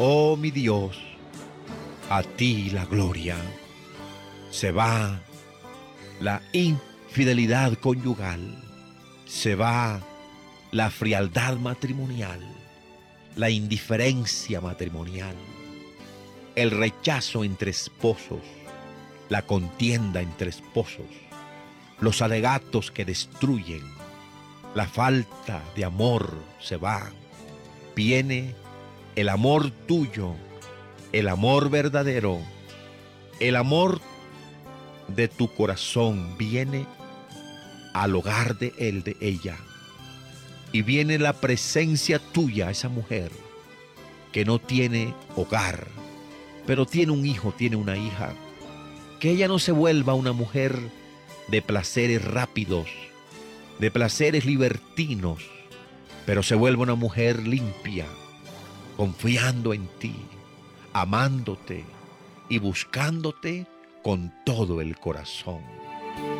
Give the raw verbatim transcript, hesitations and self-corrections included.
Oh mi Dios, a ti la gloria. Se va la infidelidad conyugal, se va la frialdad matrimonial, la indiferencia matrimonial, el rechazo entre esposos, la contienda entre esposos, los alegatos que destruyen, la falta de amor se va. Viene el amor tuyo, el amor verdadero, el amor de tu corazón viene al hogar de él, de ella. Y viene la presencia tuya, esa mujer que no tiene hogar, pero tiene un hijo, tiene una hija. Que ella no se vuelva una mujer de placeres rápidos, de placeres libertinos, pero se vuelva una mujer limpia, confiando en ti, amándote y buscándote con todo el corazón.